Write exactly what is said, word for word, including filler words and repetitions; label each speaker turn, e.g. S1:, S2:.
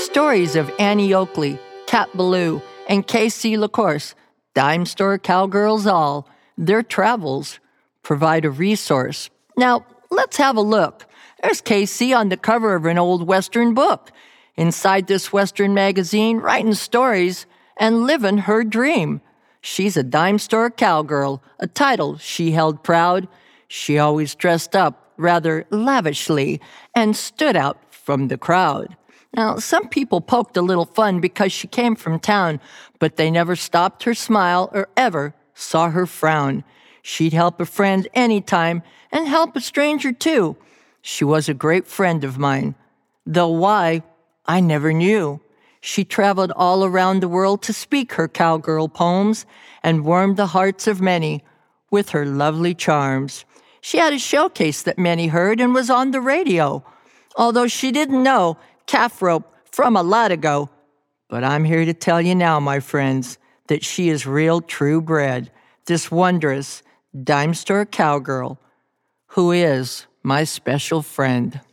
S1: stories of Annie Oakley, Cat Ballou, and Casey LaCourse, dime store cowgirls all. Their travels provide a resource. Now, let's have a look. There's Casey on the cover of an old Western book. Inside this Western magazine, writing stories and living her dream. She's a dime store cowgirl, a title she held proud. She always dressed up rather lavishly and stood out from the crowd. Now, some people poked a little fun because she came from town, but they never stopped her smile or ever saw her frown. She'd help a friend anytime and help a stranger too. She was a great friend of mine, though why, I never knew. She traveled all around the world to speak her cowgirl poems and warmed the hearts of many with her lovely charms. She had a showcase that many heard and was on the radio, although she didn't know calf rope from a lot ago. But I'm here to tell you now, my friends, that she is real true bred, this wondrous dime store cowgirl who is my special friend.